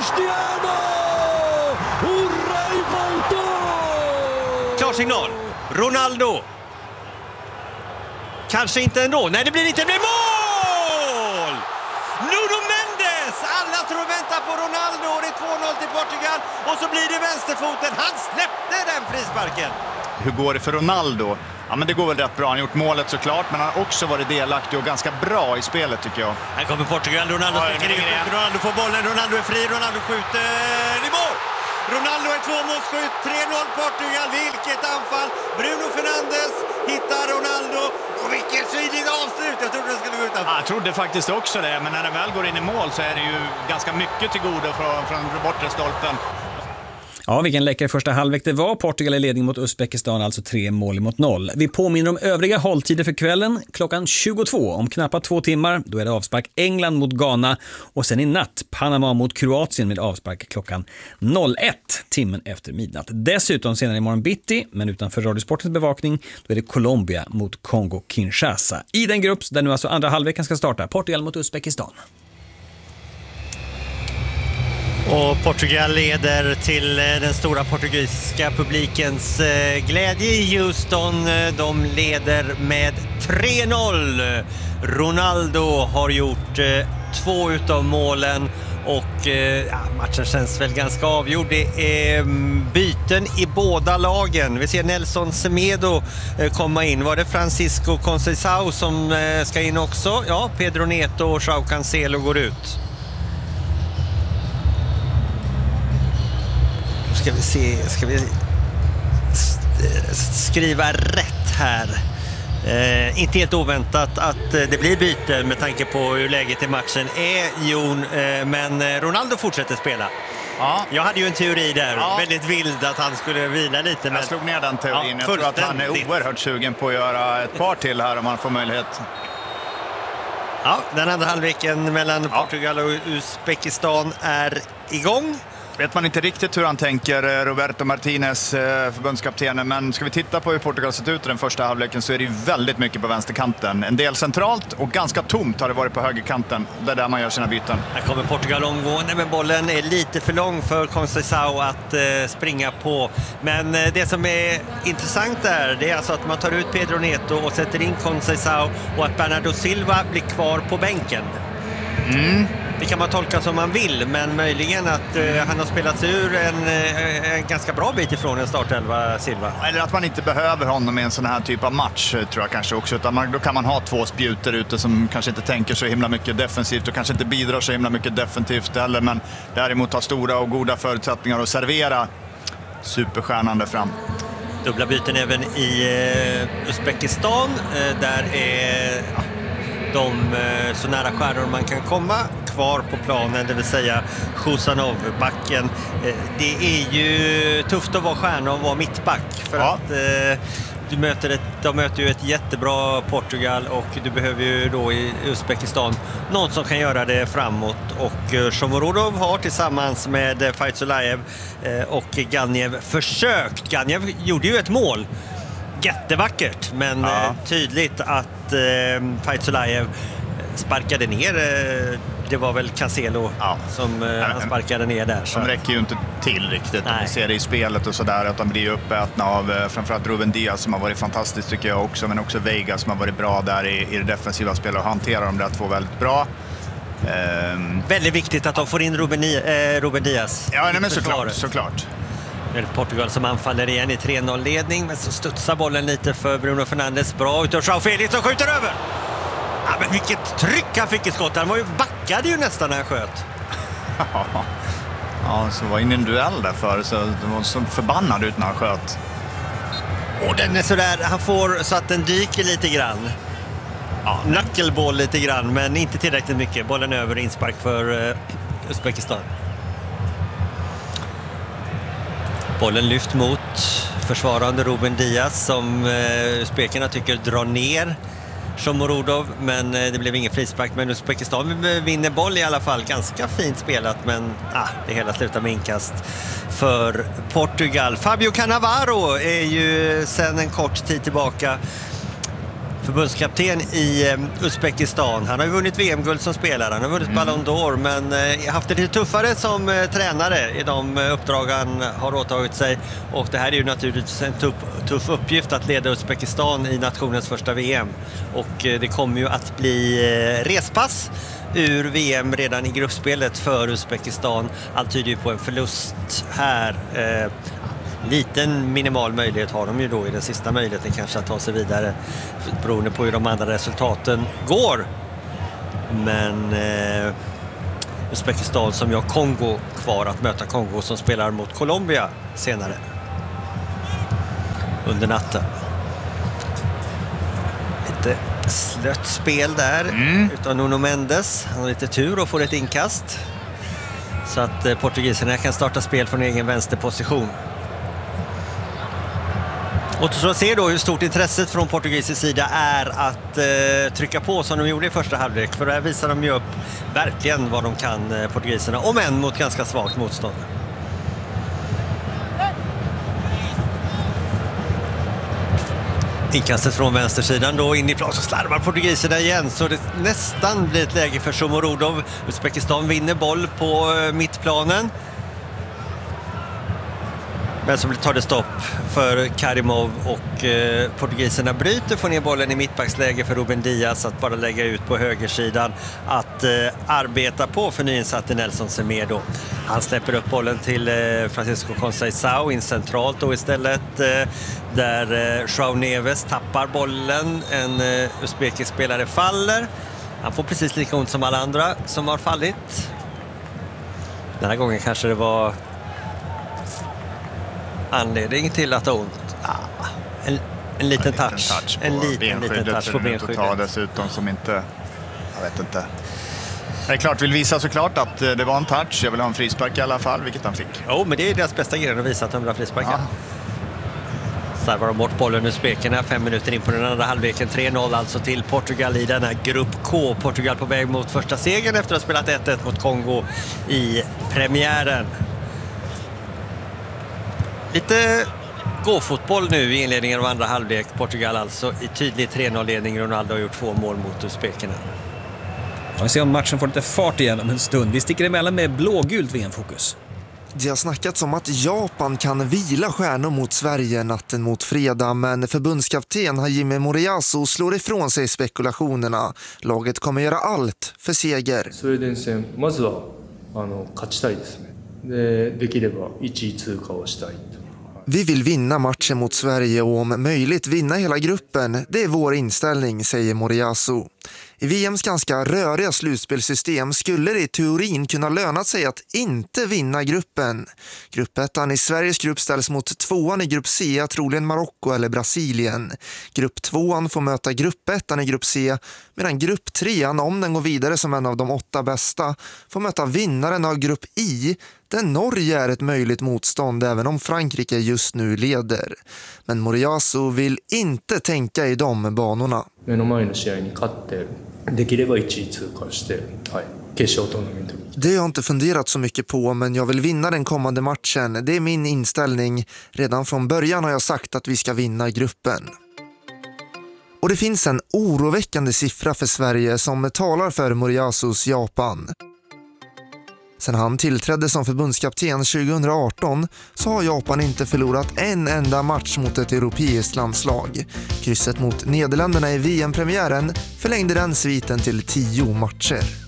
Cristiano Ronaldo! Klarsignal. Ronaldo. Kanske inte ändå. Nej, det blir inte. Det blir mål! Nuno Mendes! Alla tror vänta på Ronaldo. Det är 2-0 till Portugal. Och så blir det vänsterfoten. Han släppte den frisparken. Hur går det för Ronaldo? Ja, men det går väl rätt bra. Han har gjort målet såklart, men han har också varit delaktig och ganska bra i spelet tycker jag. Här kommer Portugal. Ronaldo sticker in. Ronaldo får bollen. Ronaldo är fri. Ronaldo skjuter i mål. Ronaldo är 2-målsskytt. 3-0 Portugal. Vilket anfall. Bruno Fernandes hittar Ronaldo. Och vilket sydligt avslut. Jag trodde det skulle gå utanför. Jag trodde faktiskt också det, men när det väl går in i mål så är det ju ganska mycket till godo från bortre stolpen. Ja, vilken läcker första halvlek det var. Portugal i ledning mot Uzbekistan, alltså 3-0. Vi påminner om övriga hålltider för kvällen. Klockan 22, om knappt 2 timmar, då är det avspark England mot Ghana. Och sen i natt, Panama mot Kroatien med avspark klockan 01, timmen efter midnatt. Dessutom senare imorgon bitti, men utanför Radiosportens bevakning, då är det Colombia mot Kongo-Kinshasa. I den grupp där nu alltså andra halvleken ska starta, Portugal mot Uzbekistan. Och Portugal leder till den stora portugisiska publikens glädje i Houston. De leder med 3-0. Ronaldo har gjort 2 utav målen och matchen känns väl ganska avgjord. Det är byten i båda lagen. Vi ser Nelson Semedo komma in. Var det Francisco Conceição som ska in också? Ja, Pedro Neto och João Cancelo går ut. Ska vi skriva rätt här. Inte helt oväntat att det blir byte med tanke på hur läget i matchen är, Jon, men Ronaldo fortsätter spela. Ja. Jag hade ju en teori där, väldigt vild att han skulle vila lite. Jag slog ner den teorin. Jag tror att han är oerhört sugen på att göra ett par till här om han får möjlighet. Ja, den andra halvleken mellan Portugal och Uzbekistan är igång. Vet man inte riktigt hur han tänker, Roberto Martinez, förbundskaptenen, men ska vi titta på hur Portugal sett ut i den första halvleken så är det ju väldigt mycket på vänsterkanten. En del centralt och ganska tomt har det varit på högerkanten. Det är där man gör sina byten. Här kommer Portugal omgående, men bollen är lite för lång för Conceição att springa på. Men det som är intressant där, det är alltså att man tar ut Pedro Neto och sätter in Conceição och att Bernardo Silva blir kvar på bänken. Det kan man tolka som man vill, men möjligen att han har spelat sig ur en ganska bra bit ifrån en startelva, Silva. Eller att man inte behöver honom i en sån här typ av match, tror jag kanske också. Utan då kan man ha 2 spjuter ute som kanske inte tänker så himla mycket defensivt och kanske inte bidrar så himla mycket defensivt heller, men däremot har stora och goda förutsättningar att servera superstjärnan där fram. Dubbla byten även i Uzbekistan. Där är de så nära stjärnor man kan komma kvar på planen, det vill säga Khusanov, backen. Det är ju tufft att vara stjärna och vara mittback för att de möter ju ett jättebra Portugal och du behöver ju då i Uzbekistan någon som kan göra det framåt, och Shomurodov har tillsammans med Faizullaev och Ganev försökt. Ganev gjorde ju ett mål, jättevackert, men tydligt att Faizullaev sparkade ner. Det var väl Cancelo som han sparkade ner där. De räcker ju inte till riktigt. Vi ser det i spelet och sådär, att de blir uppätna av framförallt Ruben Diaz som har varit fantastiskt tycker jag också, men också Veiga som har varit bra där i det defensiva spelet och hanterar de där 2 väldigt bra. Väldigt viktigt att de får in Ruben Diaz. Ja, men såklart. Portugal som anfaller igen i 3-0-ledning, men så studsar bollen lite för Bruno Fernandes. Bra utav João Felix som skjuter över. Ja, men vilket tryck han fick i skott. Han backade ju nästan när han sköt. Ja, så var in i en duell där för så det var så förbannad ut när han sköt. Och den är sådär, han får så att den dyker lite grann. Knuckleball lite grann, men inte tillräckligt mycket. Bollen över, inspark för Uzbekistan. Bollen lyft mot försvarande Ruben Diaz som spekarna tycker drar ner Shomurodov, men det blev ingen frispark. Men Uzbekistan vinner boll i alla fall. Ganska fint spelat, men det hela slutar med inkast för Portugal. Fabio Cannavaro är ju sedan en kort tid tillbaka förbundskapten i Uzbekistan. Han har ju vunnit VM-guld som spelare, han har vunnit Ballon d'Or, men haft det lite tuffare som tränare i de uppdrag han har åtagit sig. Och det här är ju naturligtvis en tuff uppgift att leda Uzbekistan i nationens första VM. Och det kommer ju att bli respass ur VM redan i gruppspelet för Uzbekistan. Allt tyder ju på en förlust här. Liten minimal möjlighet har de ju då i den sista möjligheten kanske att ta sig vidare beroende på hur de andra resultaten går. Men Uzbekistan som ju har Kongo kvar att möta, Kongo som spelar mot Colombia senare under natten. Lite slött spel där utan Nuno Mendes. Han har lite tur och får ett inkast. Så att portugiserna kan starta spel från egen vänsterposition. Och så ser då hur stort intresset från portugisisk sida är att trycka på som de gjorde i första halvlek. För där visar de ju upp verkligen vad de kan, portugiserna, om än mot ganska svagt motstånd. Inkastet från vänstersidan då in i plan, så slarvar portugiserna igen, så det nästan blir ett läge för Shomurodov. Uzbekistan vinner boll på mittplanen. Men så tar det stopp för Karimov och portugiserna bryter, får ner bollen i mittbacksläge för Ruben Diaz att bara lägga ut på högersidan att arbeta på för nyinsatte Nelson Semedo. Han släpper upp bollen till Francisco Conceição in centralt då istället, där João Neves tappar bollen, en uzbekisk spelare faller. Han får precis lika ont som alla andra som har fallit. Den här gången kanske det var anledning till att ha ont. En liten touch. En liten touch på benskyddet. Dessutom som inte, jag vet inte. Det är klart, vill visa såklart att det var en touch. Jag vill ha en frispark i alla fall, vilket han fick. Jo, men det är deras bästa grej att visa att de vill ha frisparkar. Servar de bort bollen ur spekerna 5 minuter in på den andra halvleken. 3-0 alltså till Portugal i denna grupp K. Portugal på väg mot första segern efter att ha spelat 1-1 mot Kongo i premiären. Lite gå-fotboll nu i inledningen av andra halvlek. Portugal alltså i tydlig 3-0-ledning. Ronaldo har gjort 2 mål mot uzbekerna. Vi ser om matchen får lite fart igen om en stund. Vi sticker emellan med blågult VM-fokus. Det har snackats om att Japan kan vila stjärnor mot Sverige natten mot fredag, men förbundskapten Hajime Moriyasu slår ifrån sig spekulationerna. Laget kommer göra allt för seger. スウェーデン戦まずは勝ちたいですね。できれば1位通過をしたい。 Vi vill vinna matchen mot Sverige och om möjligt vinna hela gruppen. Det är vår inställning, säger Moriyasu. I VMs ganska röriga slutspelsystem skulle det i teorin kunna löna sig att inte vinna gruppen. Gruppettan i Sveriges grupp ställs mot 2:an i grupp C, troligen Marocko eller Brasilien. Grupp 2:an får möta gruppettan i grupp C, medan grupp 3:an, om den går vidare som en av de 8 bästa, får möta vinnaren av grupp I, där Norge är ett möjligt motstånd även om Frankrike just nu leder. Men Moriyasu vill inte tänka i de banorna. 目の前の試合に勝ってできれば1位通過して、決勝トーナメントに。 Det har jag inte funderat så mycket på, men jag vill vinna den kommande matchen. Det är min inställning. Redan från början har jag sagt att vi ska vinna gruppen. Och det finns en oroväckande siffra för Sverige som talar för Moriyasus Japan. Sen han tillträdde som förbundskapten 2018 så har Japan inte förlorat en enda match mot ett europeiskt landslag. Krysset mot Nederländerna i VM-premiären förlängde den sviten till 10 matcher.